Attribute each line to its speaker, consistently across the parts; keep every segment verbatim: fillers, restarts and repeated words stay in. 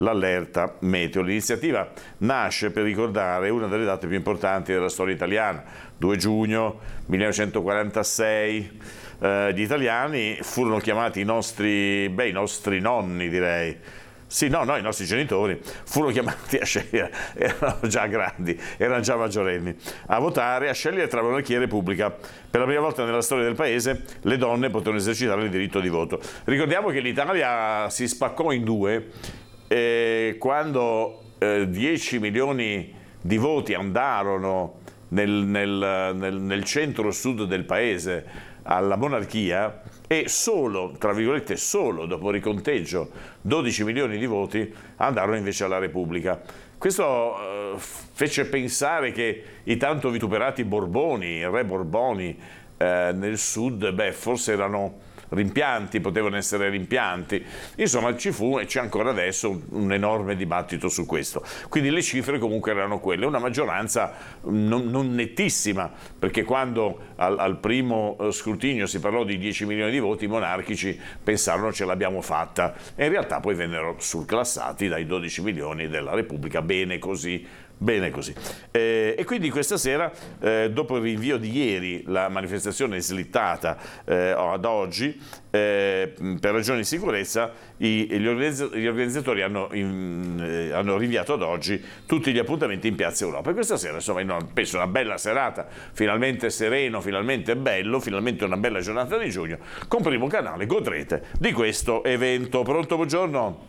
Speaker 1: l'allerta meteo. L'iniziativa nasce per ricordare una delle date più importanti della storia italiana, due giugno millenovecentoquarantasei. Eh, gli italiani furono chiamati i nostri, beh, i nostri nonni, direi. Sì, no, no, i nostri genitori furono chiamati a scegliere, erano già grandi, erano già maggiorenni, a votare, a scegliere tra monarchia e repubblica. Per la prima volta nella storia del paese le donne potevano esercitare il diritto di voto. Ricordiamo che l'Italia si spaccò in due eh, quando eh, dieci milioni di voti andarono nel, nel, nel, nel centro-sud del paese alla monarchia e solo, tra virgolette, solo dopo riconteggio dodici milioni di voti andarono invece alla Repubblica. Questo eh, fece pensare che i tanto vituperati Borboni, i re Borboni eh, nel sud, beh, forse erano rimpianti, potevano essere rimpianti. Insomma, ci fu e c'è ancora adesso un enorme dibattito su questo. Quindi le cifre comunque erano quelle, una maggioranza non, non nettissima, perché quando al, al primo scrutinio si parlò di dieci milioni di voti, i monarchici pensarono ce l'abbiamo fatta e in realtà poi vennero surclassati dai dodici milioni della Repubblica. Bene così. Bene così. Eh, e quindi questa sera, eh, dopo il rinvio di ieri, la manifestazione è slittata eh, ad oggi, eh, per ragioni di sicurezza, i, gli, organizz- gli organizzatori hanno, in, eh, hanno rinviato ad oggi tutti gli appuntamenti in Piazza Europa. E questa sera, insomma, no, penso una bella serata, finalmente sereno, finalmente bello, finalmente una bella giornata di giugno. Con Primo Canale godrete di questo evento. Pronto, buongiorno?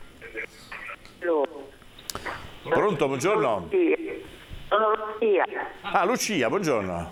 Speaker 1: Pronto, buongiorno.
Speaker 2: Sono Lucia.
Speaker 1: Ah, Lucia, buongiorno.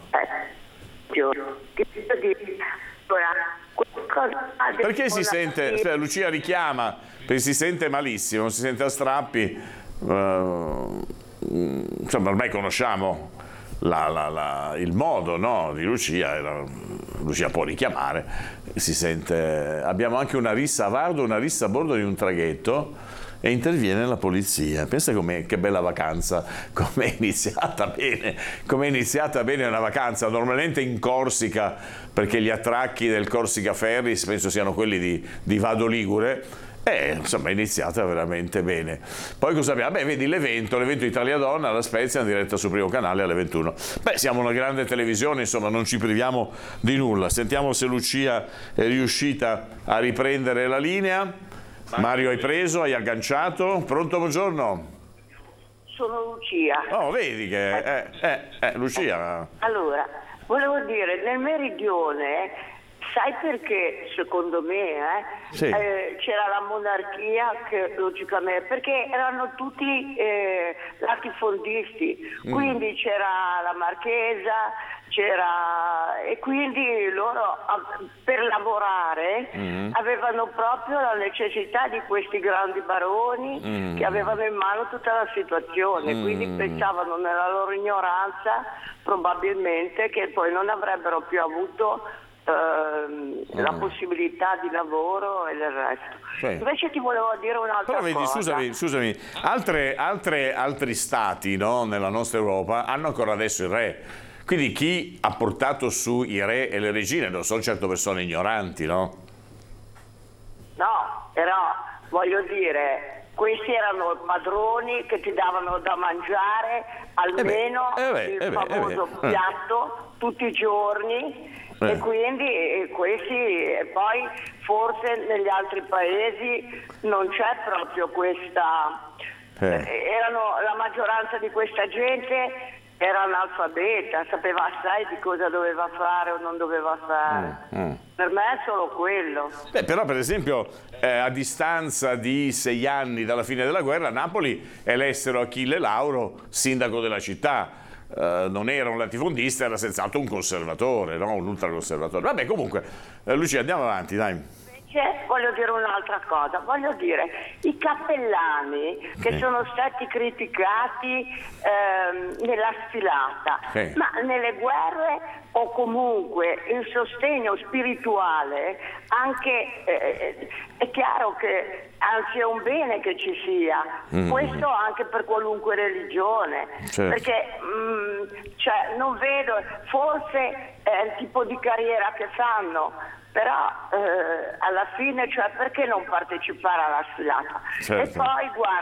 Speaker 1: Perché si sente, cioè, Lucia richiama, perché si sente malissimo, si sente a strappi. Uh, insomma, ormai conosciamo la, la, la, il modo, no, di Lucia. Era, Lucia può richiamare, si sente. Abbiamo anche una rissa a Vardo, una rissa a bordo di un traghetto. E interviene la polizia. Pensa com'è, che bella vacanza, com'è iniziata bene, com'è iniziata bene una vacanza, normalmente in Corsica, perché gli attracchi del Corsica Ferries penso siano quelli di, di Vado Ligure, e insomma è iniziata veramente bene. Poi cosa abbiamo? Beh, vedi l'evento, l'evento Italia Donna alla Spezia in diretta su Primo Canale alle ventuno. Beh, siamo una grande televisione, insomma non ci priviamo di nulla. Sentiamo se Lucia è riuscita a riprendere la linea. Mario, hai preso, hai agganciato? Pronto, buongiorno?
Speaker 2: Sono Lucia.
Speaker 1: Oh, vedi che... Eh, eh, eh, Lucia...
Speaker 2: Allora, volevo dire, nel meridione, sai perché, secondo me, eh,
Speaker 1: sì.
Speaker 2: eh, c'era la monarchia, che logicamente, perché erano tutti eh, latifondisti, mm. quindi c'era la marchesa, c'era e quindi loro per lavorare mm. avevano proprio la necessità di questi grandi baroni mm. che avevano in mano tutta la situazione, mm. quindi pensavano nella loro ignoranza probabilmente che poi non avrebbero più avuto Uh, mm. la possibilità di lavoro e del resto. Sì. Invece ti volevo dire un'altra
Speaker 1: Però vedi,
Speaker 2: cosa.
Speaker 1: Scusami, scusami, altre, altre, altri stati, no, nella nostra Europa hanno ancora adesso il re. Quindi chi ha portato su i re e le regine non sono certo persone ignoranti, no?
Speaker 2: No, però voglio dire, questi erano padroni che ti davano da mangiare almeno
Speaker 1: eh beh, eh beh,
Speaker 2: il famoso
Speaker 1: eh beh, eh.
Speaker 2: piatto tutti i giorni.
Speaker 1: Eh.
Speaker 2: E quindi e questi e poi forse negli altri paesi non c'è proprio questa eh. erano la maggioranza di questa gente era analfabeta, sapeva assai di cosa doveva fare o non doveva fare. Mm, mm. Per me è solo quello.
Speaker 1: Beh, però per esempio eh, a distanza di sei anni dalla fine della guerra Napoli elessero Achille Lauro sindaco della città. Uh, non era un latifondista, era senz'altro un conservatore, no? Un ultraconservatore. Vabbè, comunque, eh, Lucia, andiamo avanti, dai.
Speaker 2: Invece voglio dire un'altra cosa, voglio dire, i cappellani che sì. sono stati criticati ehm, nella sfilata, sì. ma nelle guerre o comunque il sostegno spirituale, anche eh, è chiaro che anzi è un bene che ci sia, mm. questo anche per qualunque religione, certo. perché mh, cioè, non vedo, forse è il tipo di carriera che fanno, però eh, alla fine, cioè, perché non partecipare alla sfilata? Certo. E poi guarda,